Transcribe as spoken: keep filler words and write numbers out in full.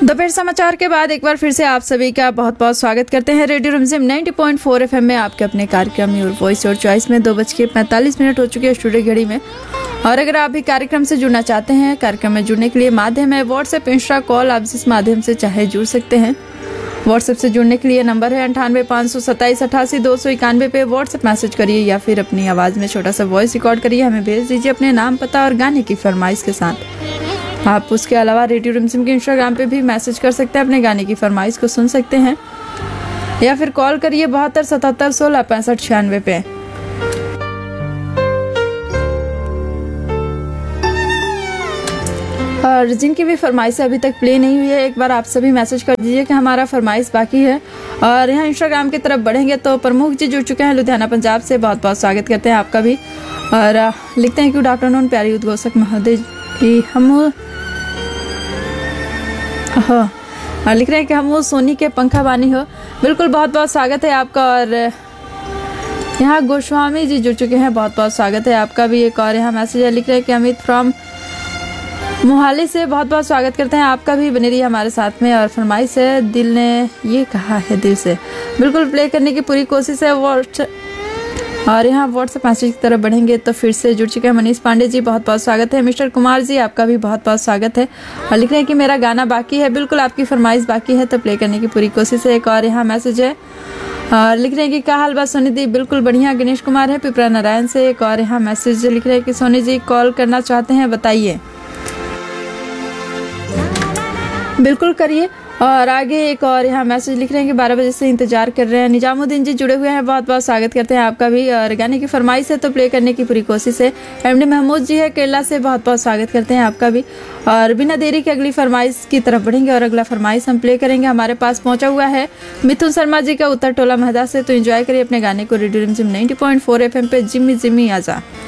दोपहर समाचार के बाद एक बार फिर से आप सभी का बहुत बहुत स्वागत करते हैं रेडियो रिमझिम नब्बे पॉइंट चार एफएम में आपके अपने कार्यक्रम योर वॉइस योर चॉइस में दो बज के पैंतालीस मिनट हो चुके हैं स्टूडियो घड़ी में। और अगर आप भी कार्यक्रम से जुड़ना चाहते हैं, कार्यक्रम में जुड़ने के लिए माध्यम है व्हाट्सएप, इंस्टा, कॉल। आप जिस माध्यम से चाहे जुड़ सकते हैं। व्हाट्सएप से जुड़ने के लिए नंबर है अंठानवे पाँच सौ सत्ताईस अठासी दो सौ इक्यानवे पे व्हाट्सएप मैसेज करिए या फिर अपनी आवाज़ में छोटा सा वॉइस रिकॉर्ड करिए, हमें भेज दीजिए अपने नाम, पता और गाने की फरमाइश के साथ। आप उसके अलावा रेडियो रिमझिम के इंस्टाग्राम पे भी मैसेज कर सकते हैं, अपने गाने की फरमाइश को सुन सकते हैं या फिर कॉल करिए बहत्तर सतहत्तर सोलह पैंसठ छियानवे पे। और जिनकी भी फरमाइश अभी तक प्ले नहीं हुई है, एक बार आप सभी मैसेज कर दीजिए कि हमारा फरमाइश बाकी है। और यहाँ इंस्टाग्राम की तरफ बढ़ेंगे तो प्रमुख जी जुड़ चुके हैं लुधियाना पंजाब से, बहुत बहुत स्वागत करते हैं आपका भी। और लिखते हैं कि गुड आफ्टरनून प्यारी उद्घोषक महोदय जी, हम हाँ और लिख रहे हैं कि हम वो सोनी के पंखा बानी हो। बिल्कुल, बहुत बहुत स्वागत है आपका। और यहाँ गोस्वामी जी जुड़ चुके हैं, बहुत बहुत स्वागत है आपका भी। एक और यहाँ मैसेज है, लिख रहे हैं कि अमित फ्रॉम मोहाली से, बहुत बहुत स्वागत करते हैं आपका भी, बने रहिए हमारे साथ में। और फरमाइश है, दिल ने ये कहा है दिल से, बिल्कुल प्ले करने की पूरी कोशिश है। और यहाँ व्हाट्सएप मैसेज की तरफ बढ़ेंगे तो फिर से जुड़ चुके हैं मनीष पांडे जी, बहुत बहुत स्वागत है। मिस्टर कुमार जी, आपका भी बहुत बहुत स्वागत है। और लिख रहे हैं कि मेरा गाना बाकी है, बिल्कुल आपकी फरमाइश बाकी है तो प्ले करने की पूरी कोशिश है। एक और यहाँ मैसेज है, और लिख रहे हैं कि क्या हाल बात सोनी दी, बिल्कुल बढ़िया। गणेश कुमार है पिपरा नारायण से। एक और यहाँ मैसेज लिख रहे हैं कि सोनी जी कॉल करना चाहते हैं, बताइए। बिल्कुल करिए। और आगे एक और यहाँ मैसेज लिख रहे हैं कि बारह बजे से इंतजार कर रहे हैं। निजामुद्दीन जी जुड़े हुए हैं, बहुत बहुत स्वागत करते हैं आपका भी। और गाने की फरमाइश है तो प्ले करने की पूरी कोशिश है। एमडी महमूद जी है केरला से, बहुत बहुत स्वागत करते हैं आपका भी। और बिना देरी के अगली फरमाइश की तरफ बढ़ेंगे और अगला फरमाइश हम प्ले करेंगे। हमारे पास पहुंचा हुआ है मिथुन शर्मा जी का उत्तर टोला महदा से, तो एंजॉय करिए अपने गाने को रेडियो रिमझिम नब्बे पॉइंट चार एफएम पे, जिम्मी जिम्मी आजा।